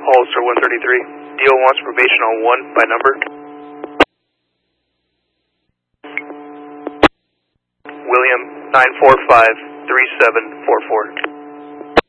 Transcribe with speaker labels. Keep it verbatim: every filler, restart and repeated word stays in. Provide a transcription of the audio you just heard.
Speaker 1: Hollister one thirty-three. D O wants probation on one by number. William nine four five three seven four four.